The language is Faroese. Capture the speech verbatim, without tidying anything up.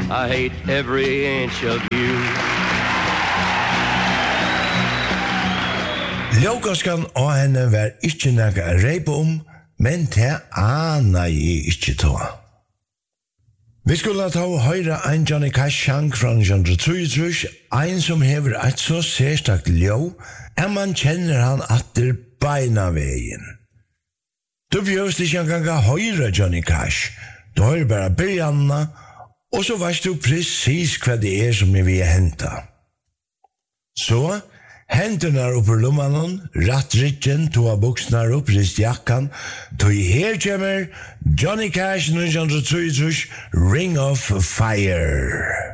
I hate every inch of you. Ljókaskan og henne var ikke noe reip om, men det aner jeg ikke ta. Vi skulle ta og høre en Johnny Cash-sang fra nitton trettiotre, en som hever et så særstakt ljå, at man kjenner han atter beina veien. Du bjørst ikke en gang å høre Johnny Cash, du hører bare begynnene, og så vet du precis hva det er som vi vil hente. Så, hendene er oppe i lommanen, rattrikken, toa buksene er opp, rist jakkan, tog her kommer Johnny Cash nitton trettiotre, Ring of Fire.